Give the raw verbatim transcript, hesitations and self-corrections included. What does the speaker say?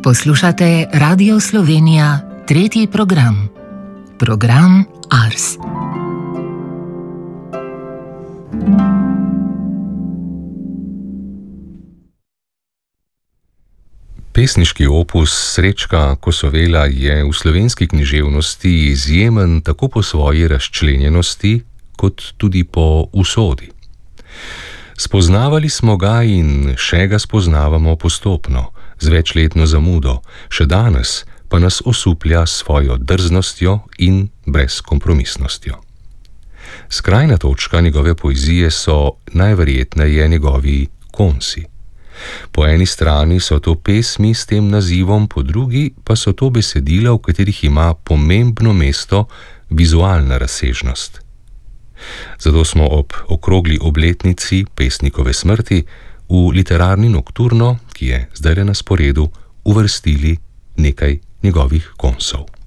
Poslušate Radio Slovenija, tretji program. Program Ars. Pesniški opus Srečka Kosovela je v slovenski književnosti izjemen tako po svoji razčlenjenosti, kot tudi po usodi. Spoznavali smo ga in še ga spoznavamo postopno, z večletno zamudo, še danes pa nas osuplja s svojo drznostjo in brezkompromisnostjo. Skrajna točka njegove poezije so najverjetneje njegovi konci. Po eni strani so to pesmi s tem nazivom, po drugi pa so to besedila, v katerih ima pomembno mesto vizualna razsežnost. Zato smo ob okrogli obletnici pesnikove smrti v literarni Nokturno, ki je zdajle na sporedu, uvrstili nekaj njegovih konsov.